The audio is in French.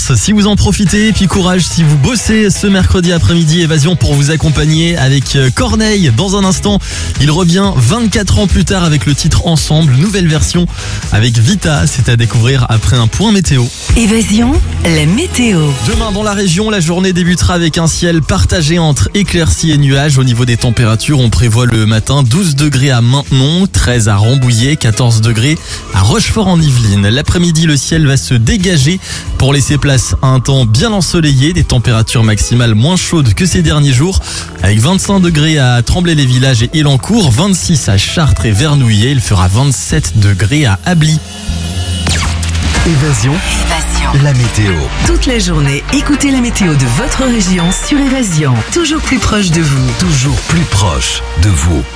vacances si vous en profitez. Et puis courage si vous bossez ce mercredi après-midi. Évasion pour vous accompagner avec Corneille. Dans un instant, il revient 24 ans plus tard avec le titre Ensemble. Nouvelle version avec Vita. C'est à découvrir après un point météo. Évasion, la météo. Demain dans la région, la journée débutera avec un ciel partagé entre éclaircies et nuages. Au niveau des températures, on prévoit le matin 12 degrés à Maintenon, 13 à Rambouillet, 14 degrés à Rochefort-en-Yvelines. L'après-midi, le ciel va se dégager pour laisser place à un temps bien ensoleillé, des températures maximales moins chaudes que ces derniers jours, avec 25 degrés à Tremblay-les-Villages et Élancourt, 26 à Chartres et Vernouillet. Il fera 27 degrés à Ably. Évasion, la météo. Toute la journée, écoutez la météo de votre région sur Évasion. Toujours plus proche de vous. Toujours plus proche de vous.